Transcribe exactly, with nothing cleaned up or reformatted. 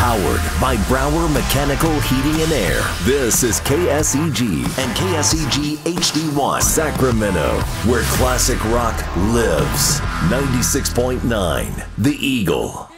Powered by Brower Mechanical Heating and Air. This is K S E G and K S E G H D one Sacramento, where classic rock lives. ninety-six point nine The Eagle.